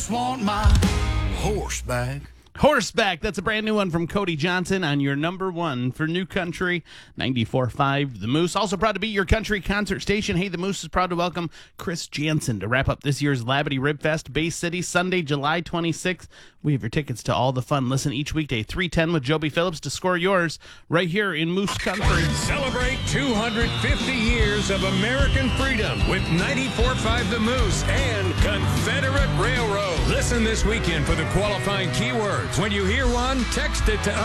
Want my horseback. Horseback, that's a brand new one from Cody Johnson on your number one for New Country 94.5 The Moose. Also proud to be your country concert station. Hey, The Moose is proud to welcome Chris Jansen to wrap up this year's Labadee Rib Fest, Bay City, Sunday, July 26th. We have your tickets to all the fun. Listen each weekday, 3:10 with Joby Phillips to score yours right here in Moose Country. Celebrate 250 years of American freedom with 94.5 The Moose and Confederate Railroad. Listen this weekend for the qualifying keywords. When you hear one, text it to